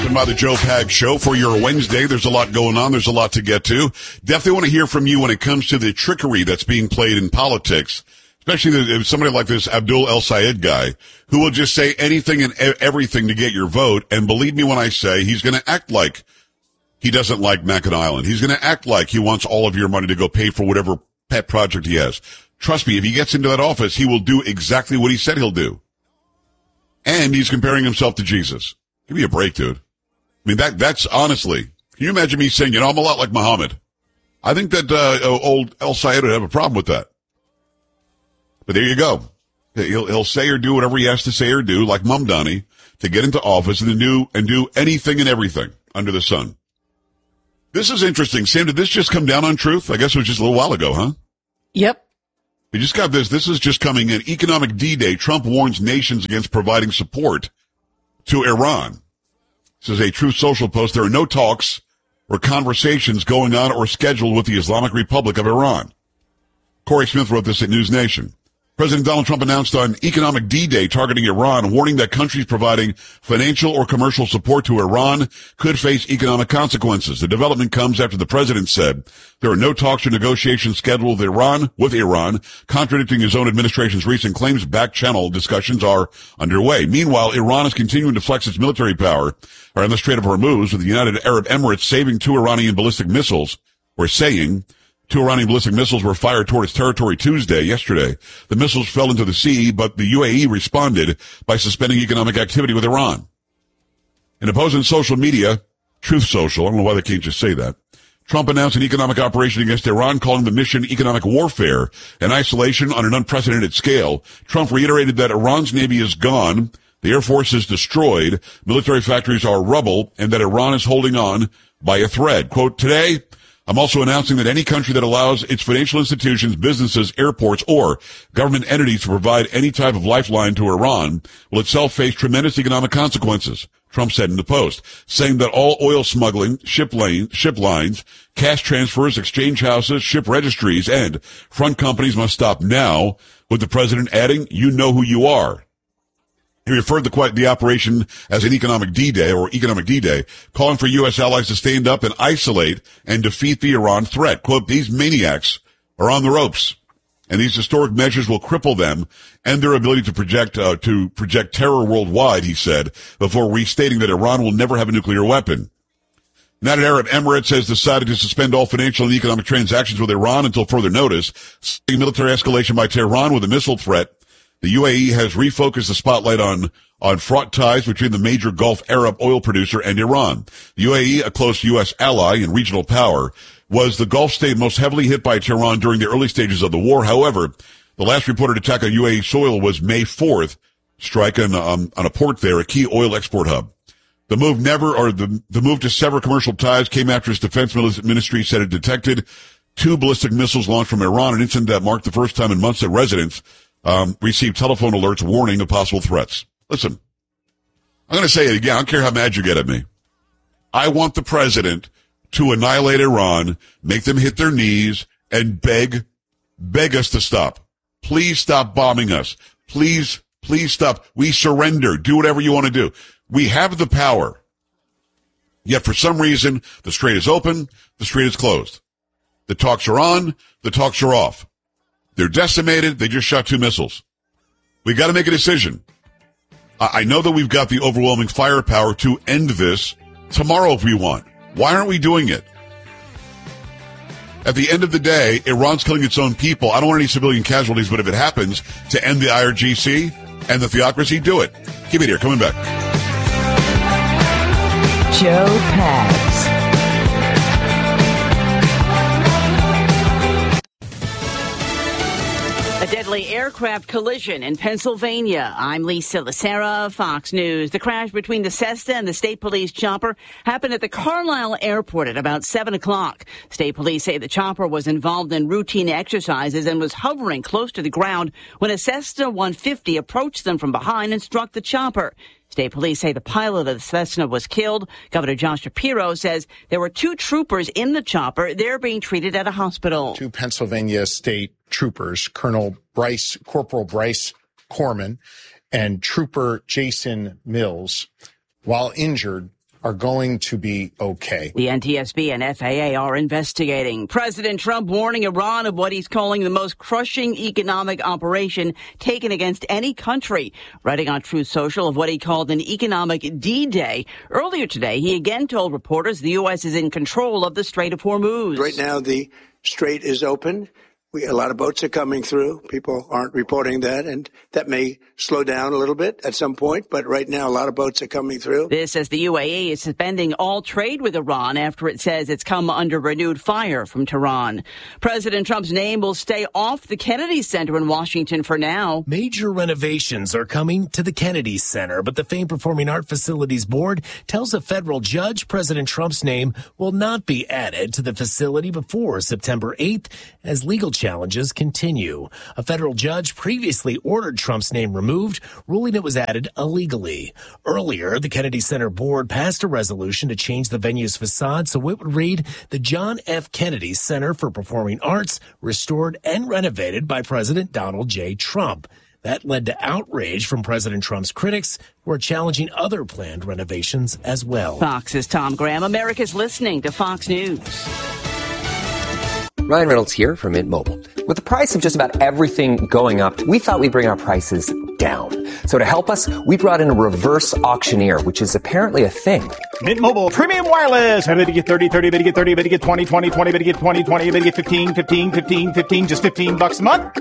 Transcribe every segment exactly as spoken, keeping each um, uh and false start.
By the Joe Pag Show for your Wednesday. There's a lot going on. There's a lot to get to. Definitely want to hear from you when it comes to the trickery that's being played in politics, especially the, somebody like this Abdul El Sayed guy who will just say anything and everything to get your vote. And believe me when I say he's going to act like he doesn't like Mackinac Island. He's going to act like he wants all of your money to go pay for whatever pet project he has. Trust me, if he gets into that office, he will do exactly what he said he'll do. And he's comparing himself to Jesus. Give me a break, dude. I mean, that, that's honestly, can you imagine me saying, you know, I'm a lot like Muhammad? I think that, uh, old El Sayed would have a problem with that. But there you go. He'll, he'll say or do whatever he has to say or do, like Mamdani, to get into office and to do, and do anything and everything under the sun. This is interesting. Sam, did this just come down on Truth? I guess it was just a little while ago, huh? Yep. We just got this. This is just coming in. Economic D-Day. Trump warns nations against providing support to Iran. This is a Truth Social post. There are no talks or conversations going on or scheduled with the Islamic Republic of Iran. Corey Smith wrote this at News Nation. President Donald Trump announced on Economic D-Day targeting Iran, warning that countries providing financial or commercial support to Iran could face economic consequences. The development comes after the president said there are no talks or negotiations scheduled with Iran, with Iran, contradicting his own administration's recent claims. Back-channel discussions are underway. Meanwhile, Iran is continuing to flex its military power around the Strait of Hormuz, with the United Arab Emirates saving two Iranian ballistic missiles, or saying two Iranian ballistic missiles were fired toward its territory Tuesday, yesterday. The missiles fell into the sea, but the U A E responded by suspending economic activity with Iran. In opposing social media, Truth Social, I don't know why they can't just say that, Trump announced an economic operation against Iran, calling the mission economic warfare and isolation on an unprecedented scale. Trump reiterated that Iran's navy is gone, the Air Force is destroyed, military factories are rubble, and that Iran is holding on by a thread. Quote, today, I'm also announcing that any country that allows its financial institutions, businesses, airports, or government entities to provide any type of lifeline to Iran will itself face tremendous economic consequences, Trump said in the post, saying that all oil smuggling, ship lane, ship lines, cash transfers, exchange houses, ship registries, and front companies must stop now, with the president adding, you know who you are. He referred to the operation as an economic D-Day or economic D-Day, calling for U S allies to stand up and isolate and defeat the Iran threat. Quote, these maniacs are on the ropes, and these historic measures will cripple them and their ability to project, uh, to project terror worldwide, he said, before restating that Iran will never have a nuclear weapon. United Arab Emirates has decided to suspend all financial and economic transactions with Iran until further notice, citing military escalation by Tehran with a missile threat. The U A E has refocused the spotlight on, on fraught ties between the major Gulf Arab oil producer and Iran. The U A E, a close U S ally and regional power, was the Gulf state most heavily hit by Tehran during the early stages of the war. However, the last reported attack on U A E soil was May fourth, strike on, um, on a port there, a key oil export hub. The move never, or the, the move to sever commercial ties came after its defense ministry said it detected two ballistic missiles launched from Iran, an incident that marked the first time in months that residents Um, received telephone alerts warning of possible threats. Listen, I'm going to say it again. I don't care how mad you get at me. I want the president to annihilate Iran, make them hit their knees, and beg, beg us to stop. Please stop bombing us. Please, please stop. We surrender. Do whatever you want to do. We have the power. Yet for some reason, the strait is open, the strait is closed. The talks are on, the talks are off. They're decimated. They just shot two missiles. We got to make a decision. I know that we've got the overwhelming firepower to end this tomorrow if we want. Why aren't we doing it? At the end of the day, Iran's killing its own people. I don't want any civilian casualties, but if it happens to end the I R G C and the theocracy, do it. Keep it here. Coming back. Joe Pags. A deadly aircraft collision in Pennsylvania. I'm Lisa Lacera, Fox News. The crash between the Cessna and the state police chopper happened at the Carlisle airport at about seven o'clock. State police say the chopper was involved in routine exercises and was hovering close to the ground when a Cessna one fifty approached them from behind and struck the chopper. State police say the pilot of the Cessna was killed. Governor Josh Shapiro says there were two troopers in the chopper. They're being treated at a hospital. Two Pennsylvania state troopers, Colonel Bryce, Corporal Bryce Corman and Trooper Jason Mills, while injured, are going to be okay. The N T S B and F A A are investigating. President Trump warning Iran of what he's calling the most crushing economic operation taken against any country, writing on Truth Social of what he called an economic D-Day. Earlier today, he again told reporters the U S is in control of the Strait of Hormuz. Right now, the strait is open. We, a lot of boats are coming through. People aren't reporting that, and that may slow down a little bit at some point. But right now, a lot of boats are coming through. This as the U A E is suspending all trade with Iran after it says it's come under renewed fire from Tehran. President Trump's name will stay off the Kennedy Center in Washington for now. Major renovations are coming to the Kennedy Center, but the famed Performing Art Facilities Board tells a federal judge President Trump's name will not be added to the facility before September eighth as legal challenges continue. A federal judge previously ordered Trump's name removed, ruling it was added illegally. Earlier, the Kennedy Center board passed a resolution to change the venue's facade so it would read the John F. Kennedy Center for Performing Arts, restored and renovated by President Donald J. Trump. That led to outrage from President Trump's critics, who are challenging other planned renovations as well. Fox's Tom Graham. America's listening to Fox News. Ryan Reynolds here from Mint Mobile. With the price of just about everything going up, we thought we'd bring our prices down. So to help us, we brought in a reverse auctioneer, which is apparently a thing. Mint Mobile Premium Wireless. How to get thirty, thirty, how to get thirty, how to get twenty, twenty, twenty, how to get twenty, twenty, how to get fifteen, fifteen, fifteen, fifteen, just fifteen bucks a month?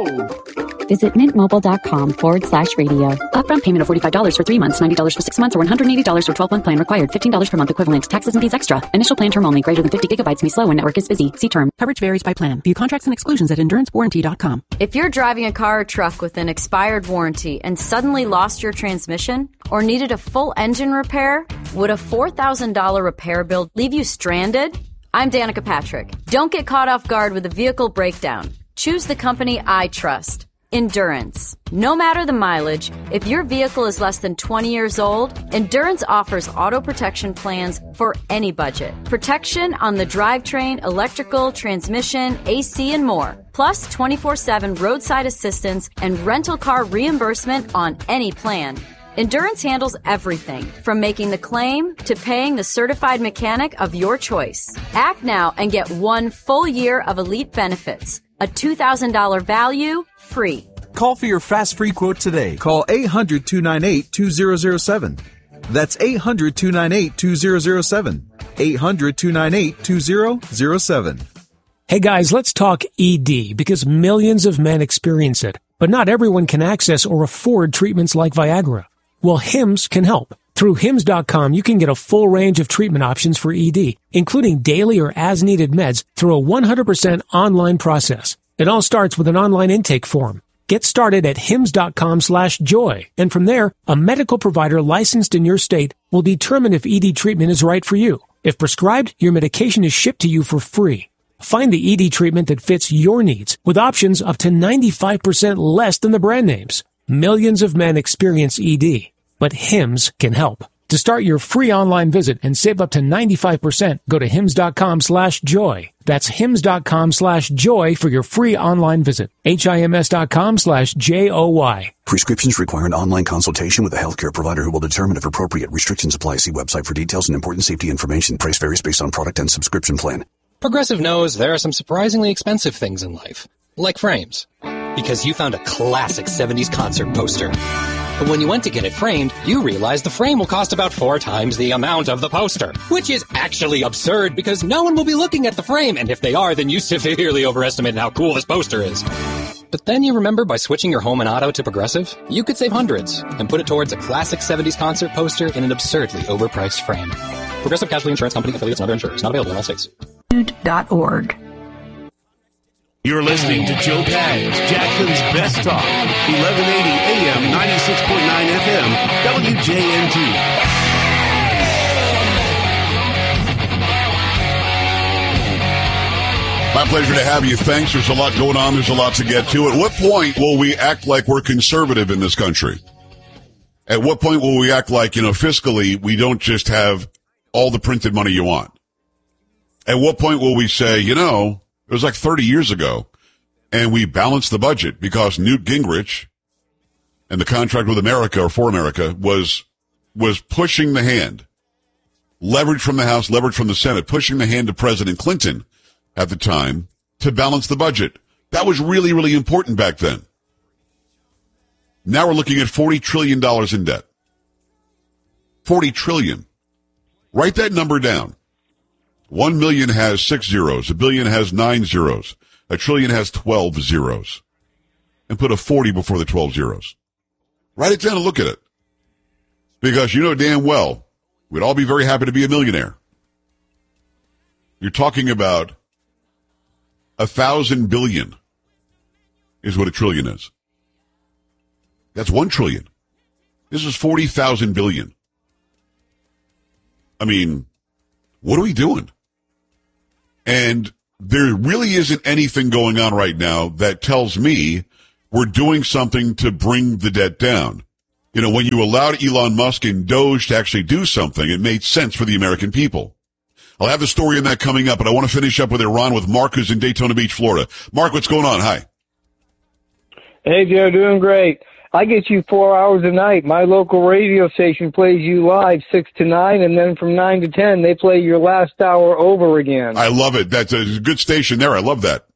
Sold! Visit mintmobile.com forward slash radio. Upfront payment of forty-five dollars for three months, ninety dollars for six months, or one hundred eighty dollars for twelve-month plan required. fifteen dollars per month equivalent. Taxes and fees extra. Initial plan term only. Greater than fifty gigabytes may slow when network is busy. See term. Coverage varies by plan. View contracts and exclusions at endurance warranty dot com. If you're driving a car or truck with an expired warranty and suddenly lost your transmission or needed a full engine repair, would a four thousand dollars repair bill leave you stranded? I'm Danica Patrick. Don't get caught off guard with a vehicle breakdown. Choose the company I trust. Endurance. No matter the mileage, if your vehicle is less than twenty years old, Endurance offers auto protection plans for any budget. Protection on the drivetrain, electrical, transmission, A C, and more. Plus twenty-four seven roadside assistance and rental car reimbursement on any plan. Endurance handles everything from making the claim to paying the certified mechanic of your choice. Act now and get one full year of elite benefits. A two thousand dollars value, free. Call for your fast free quote today. Call eight hundred, two nine eight, two zero zero seven. That's eight hundred, two nine eight, two zero zero seven. eight hundred, two nine eight, two zero zero seven. Hey guys, let's talk E D because millions of men experience it, but not everyone can access or afford treatments like Viagra. Well, Hims can help. Through Hims dot com, you can get a full range of treatment options for E D, including daily or as-needed meds through a one hundred percent online process. It all starts with an online intake form. Get started at Hims dot com slash joy, and from there, a medical provider licensed in your state will determine if E D treatment is right for you. If prescribed, your medication is shipped to you for free. Find the E D treatment that fits your needs with options up to ninety-five percent less than the brand names. Millions of men experience E D, but Hims can help. To start your free online visit and save up to ninety-five percent, go to Hims dot com slash joy. That's Hims dot com slash joy for your free online visit. H I M S dot com slash J O Y. Prescriptions require an online consultation with a healthcare provider who will determine if appropriate. Restrictions apply. See website for details and important safety information. Price varies based on product and subscription plan. Progressive knows there are some surprisingly expensive things in life, like frames. Because you found a classic seventies concert poster. But when you went to get it framed, you realized the frame will cost about four times the amount of the poster. Which is actually absurd because no one will be looking at the frame, and if they are, then you severely overestimated how cool this poster is. But then you remember by switching your home and auto to Progressive, you could save hundreds and put it towards a classic seventies concert poster in an absurdly overpriced frame. Progressive Casualty Insurance Company, affiliates, and other insurers. Not available in all states. Dot org. You're listening to Joe Pags, Jackson's Best Talk, eleven eighty A M, ninety-six point nine F M, W J N T. My pleasure to have you. Thanks. There's a lot going on. There's a lot to get to. At what point will we act like we're conservative in this country? At what point will we act like, you know, fiscally, we don't just have all the printed money you want? At what point will we say, you know, it was like thirty years ago, and we balanced the budget because Newt Gingrich and the contract with America or for America was was pushing the hand leverage from the House, leverage from the Senate, pushing the hand of President Clinton at the time to balance the budget. That was really, really important back then. Now we're looking at forty trillion dollars in debt. forty trillion dollars. Write that number down. One million has six zeros. A billion has nine zeros. A trillion has twelve zeros. And put a forty before the twelve zeros. Write it down and look at it. Because you know damn well, we'd all be very happy to be a millionaire. You're talking about a thousand billion is what a trillion is. That's one trillion. This is forty thousand billion. I mean, what are we doing? And there really isn't anything going on right now that tells me we're doing something to bring the debt down. You know, when you allowed Elon Musk and Doge to actually do something, it made sense for the American people. I'll have the story on that coming up, but I want to finish up with Iran with Mark, who's in Daytona Beach, Florida. Mark, what's going on? Hi. Hey, Joe, doing great. I get you four hours a night. My local radio station plays you live six to nine, and then from nine to ten, they play your last hour over again. I love it. That's a good station there. I love that.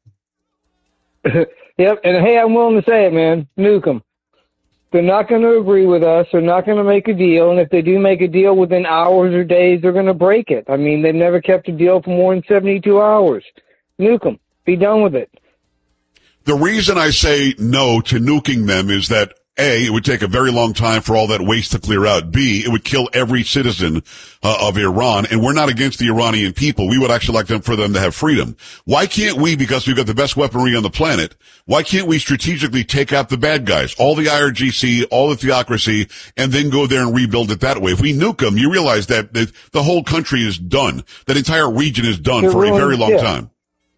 Yep, and hey, I'm willing to say it, man. Nuke them. They're not going to agree with us. They're not going to make a deal, and if they do make a deal within hours or days, they're going to break it. I mean, they've never kept a deal for more than seventy-two hours. Nuke them. Be done with it. The reason I say no to nuking them is that A, it would take a very long time for all that waste to clear out. B, it would kill every citizen uh, of Iran. And we're not against the Iranian people. We would actually like them for them to have freedom. Why can't we, because we've got the best weaponry on the planet, why can't we strategically take out the bad guys, all the I R G C, all the theocracy, and then go there and rebuild it that way? If we nuke them, you realize that the, the whole country is done. That entire region is done They're for ruined, a very long yeah. time.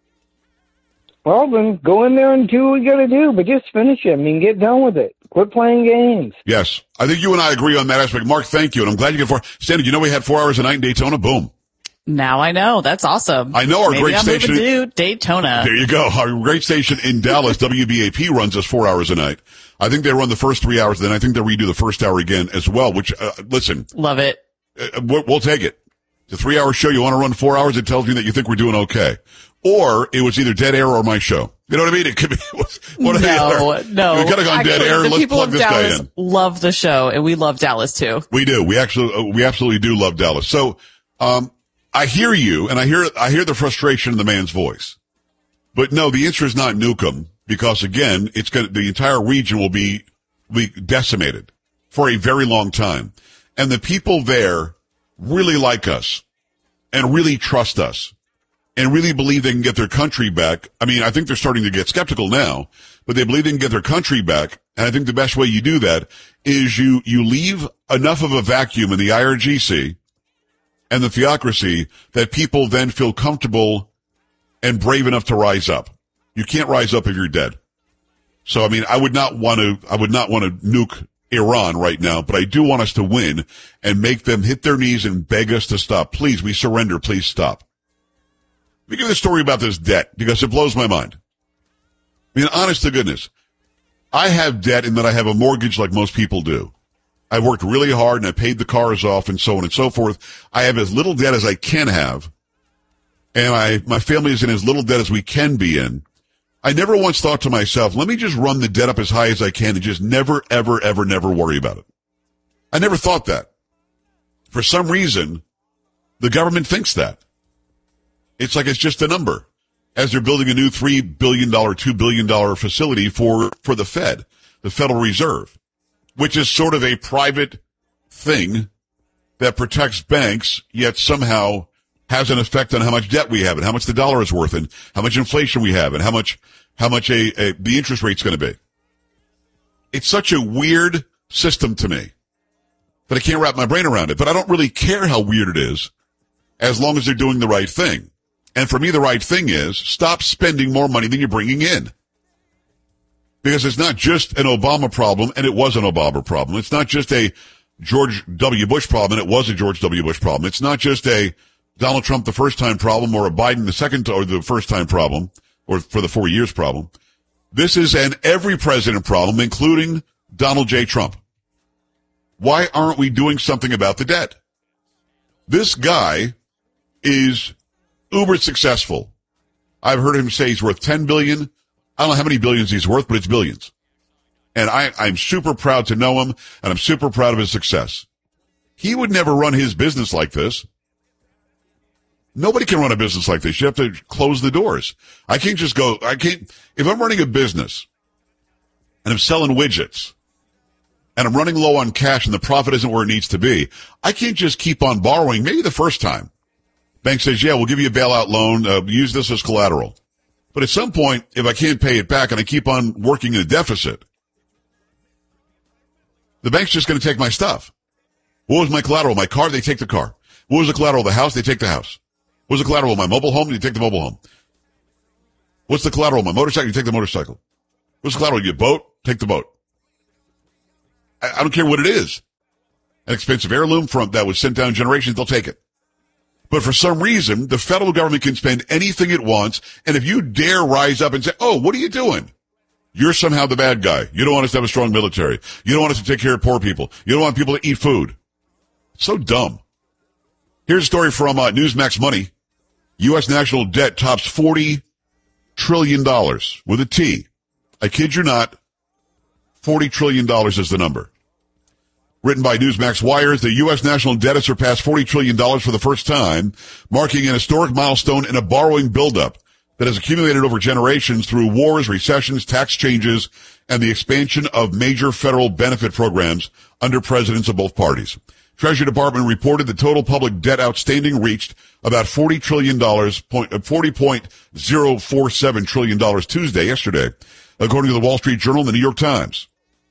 Well, then go in there and do what you got to do, but just finish it. I mean, get done with it. Quit playing games. Yes. I think you and I agree on that aspect. Mark, thank you. And I'm glad you get four. Sandy, you know we had four hours a night in Daytona? Boom. Now I know. That's awesome. I know our Maybe great I'm station. To Daytona. There you go. Our great station in Dallas, W B A P, runs us four hours a night. I think they run the first three hours, then I think they redo the first hour again as well, which, uh, listen. Love it. Uh, we'll, we'll take it. It's a three-hour show. You want to run four hours, it tells me that you think we're doing okay. Or it was either dead air or my show. You know what I mean? It could be one or the No, other. no. We could have gone Actually, dead air. the Let's people plug of this Dallas guy in. love the show, and we love Dallas too. We do. We actually, uh, we absolutely do love Dallas. So, um, I hear you, and I hear, I hear the frustration in the man's voice. But no, the answer is not nuke them, because again, it's going to, the entire region will be, be decimated for a very long time. And the people there really like us and really trust us and really believe they can get their country back. I mean, I think they're starting to get skeptical now, but they believe they can get their country back. And I think the best way you do that is you, you leave enough of a vacuum in the I R G C and the theocracy that people then feel comfortable and brave enough to rise up. You can't rise up if you're dead. So, I mean, I would not want to, I would not want to nuke Iran right now, but I do want us to win and make them hit their knees and beg us to stop. Please, we surrender. Please stop. Let me give you a story about this debt because it blows my mind. I mean, honest to goodness, I have debt in that I have a mortgage like most people do. I've worked really hard and I paid the cars off and so on and so forth. I have as little debt as I can have, and I, my family is in as little debt as we can be in. I never once thought to myself, let me just run the debt up as high as I can and just never, ever, ever, never worry about it. I never thought that. For some reason, the government thinks that. It's like it's just a number as they're building a new three billion dollars, two billion dollars facility for, for the Fed, the Federal Reserve, which is sort of a private thing that protects banks, yet somehow has an effect on how much debt we have and how much the dollar is worth and how much inflation we have and how much, how much a, a the interest rate's going to be. It's such a weird system to me that I can't wrap my brain around it, but I don't really care how weird it is as long as they're doing the right thing. And for me, the right thing is stop spending more money than you're bringing in. Because it's not just an Obama problem, and it was an Obama problem. It's not just a George W. Bush problem, and it was a George W. Bush problem. It's not just a Donald Trump the first time problem or a Biden the second or the first time problem or for the four years problem. This is an every president problem, including Donald J. Trump. Why aren't we doing something about the debt? This guy is uber successful. I've heard him say he's worth ten billion dollars. I don't know how many billions he's worth, but it's billions. And I, I'm super proud to know him, and I'm super proud of his success. He would never run his business like this. Nobody can run a business like this. You have to close the doors. I can't just go, I can't, if I'm running a business and I'm selling widgets and I'm running low on cash and the profit isn't where it needs to be, I can't just keep on borrowing, maybe the first time. Bank says, yeah, we'll give you a bailout loan, uh, use this as collateral. But at some point, if I can't pay it back and I keep on working in a deficit, the bank's just going to take my stuff. What was my collateral? My car? They take the car. What was the collateral? The house? They take the house. What was the collateral? My mobile home? They take the mobile home. What's the collateral? My motorcycle? You take the motorcycle. What's the collateral? Your boat? Take the boat. I, I don't care what it is. An expensive heirloom from that was sent down generations, they'll take it. But for some reason, the federal government can spend anything it wants, and if you dare rise up and say, oh, what are you doing? You're somehow the bad guy. You don't want us to have a strong military. You don't want us to take care of poor people. You don't want people to eat food. It's so dumb. Here's a story from uh, Newsmax Money. U S national debt tops forty trillion dollars with a T. I kid you not, forty trillion dollars is the number. Written by Newsmax Wires, the U S national debt has surpassed forty trillion dollars for the first time, marking an historic milestone in a borrowing buildup that has accumulated over generations through wars, recessions, tax changes, and the expansion of major federal benefit programs under presidents of both parties. Treasury Department reported the total public debt outstanding reached about forty trillion dollars, forty point zero four seven trillion dollars Tuesday, yesterday, according to the Wall Street Journal and the New York Times.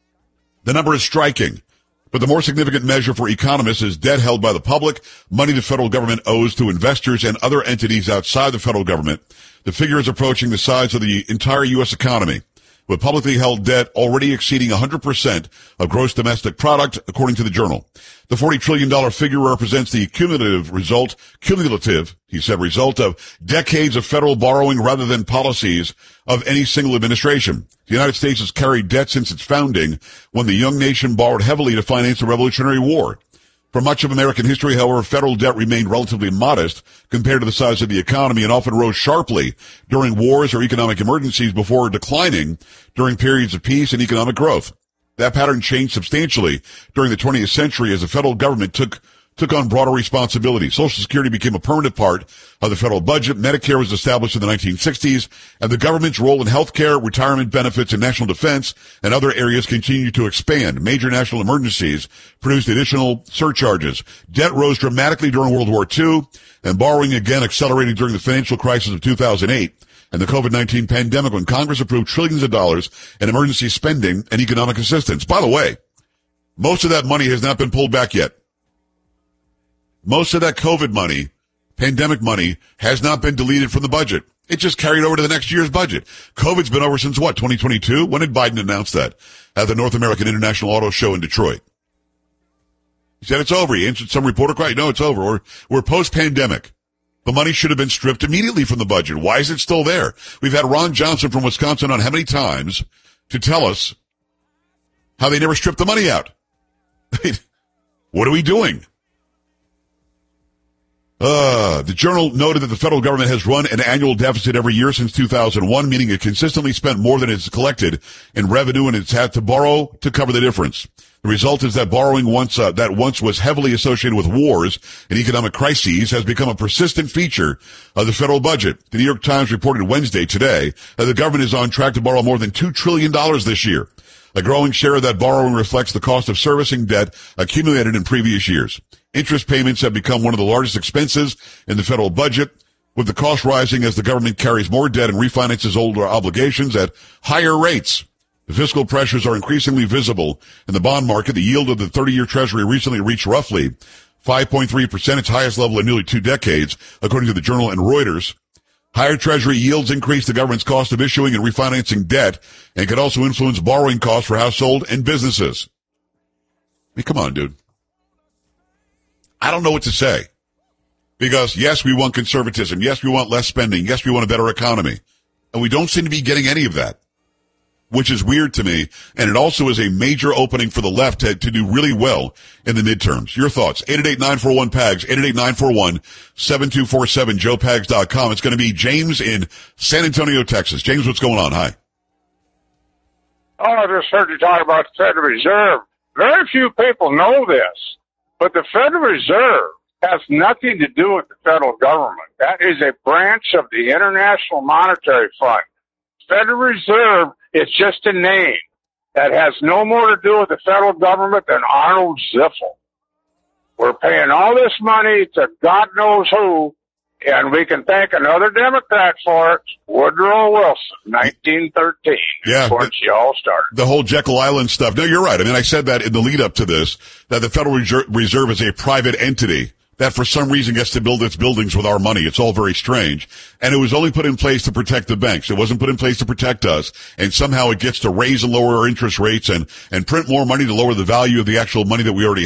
The number is striking. But the more significant measure for economists is debt held by the public, money the federal government owes to investors and other entities outside the federal government. The figure is approaching the size of the entire U S economy, with publicly held debt already exceeding one hundred percent of gross domestic product, according to the Journal. The forty trillion dollars figure represents the cumulative result, cumulative, he said, result of decades of federal borrowing rather than policies of any single administration. The United States has carried debt since its founding, when the young nation borrowed heavily to finance the Revolutionary War. For much of American history, however, federal debt remained relatively modest compared to the size of the economy and often rose sharply during wars or economic emergencies before declining during periods of peace and economic growth. That pattern changed substantially during the twentieth century as the federal government took took on broader responsibility. Social Security became a permanent part of the federal budget. Medicare was established in the nineteen sixties, and the government's role in health care, retirement benefits, and national defense and other areas continued to expand. Major national emergencies produced additional surcharges. Debt rose dramatically during World War Two, and borrowing again accelerated during the financial crisis of two thousand eight and the COVID nineteen pandemic, when Congress approved trillions of dollars in emergency spending and economic assistance. By the way, most of that money has not been pulled back yet. Most of that COVID money, pandemic money, has not been deleted from the budget. It just carried over to the next year's budget. COVID's been over since what, twenty twenty-two? When did Biden announce that? At the North American International Auto Show in Detroit. He said it's over. He answered some reporter question. No, it's over. We're, we're post-pandemic. The money should have been stripped immediately from the budget. Why is it still there? We've had Ron Johnson from Wisconsin on how many times to tell us how they never stripped the money out. What are we doing? Uh, the Journal noted that the federal government has run an annual deficit every year since two thousand one, meaning it consistently spent more than it's collected in revenue, and it's had to borrow to cover the difference. The result is that borrowing once, uh, that once was heavily associated with wars and economic crises has become a persistent feature of the federal budget. The New York Times reported Wednesday today that the government is on track to borrow more than two trillion dollars this year. A growing share of that borrowing reflects the cost of servicing debt accumulated in previous years. Interest payments have become one of the largest expenses in the federal budget, with the cost rising as the government carries more debt and refinances older obligations at higher rates. The fiscal pressures are increasingly visible in the bond market. The yield of the thirty-year Treasury recently reached roughly five point three percent, its highest level in nearly two decades, according to the Journal and Reuters. Higher Treasury yields increase the government's cost of issuing and refinancing debt and can also influence borrowing costs for households and businesses. I mean, come on, dude. I don't know what to say. Because, yes, we want conservatism. Yes, we want less spending. Yes, we want a better economy. And we don't seem to be getting any of that. which is weird to me. And it also is a major opening for the left to, to do really well in the midterms. Your thoughts? eight eight eight, nine four one, P A G S, eight eight eight, nine four one, seven two four seven, joe pags dot com. It's going to be James in San Antonio, Texas. James, what's going on? Hi. Oh, I just heard you talk about the Federal Reserve. Very few people know this, but the Federal Reserve has nothing to do with the federal government. That is a branch of the International Monetary Fund. Federal Reserve is just a name that has no more to do with the federal government than Arnold Ziffel. We're paying all this money to God knows who, and we can thank another Democrat for it, Woodrow Wilson, nineteen thirteen. Yeah. Before she all started. The whole Jekyll Island stuff. No, you're right. I mean, I said that in the lead up to this, that the Federal Reserve is a private entity that for some reason gets to build its buildings with our money. It's all very strange. And it was only put in place to protect the banks. It wasn't put in place to protect us. And somehow it gets to raise and lower our interest rates and, and print more money to lower the value of the actual money that we already